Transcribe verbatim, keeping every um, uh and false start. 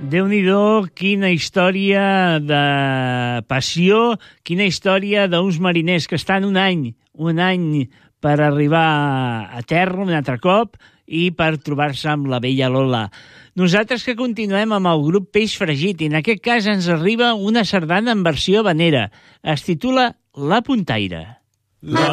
Déu-n'hi-do, quina història de passió, quina història d'uns mariners que estan un any, un any per arribar a terra un altre cop i per trobar-se amb la vella Lola. Nosaltres que continuem amb el grup Peix Fregit, i en aquest cas ens arriba una sardana en versió habanera. Es titula La Puntaire. La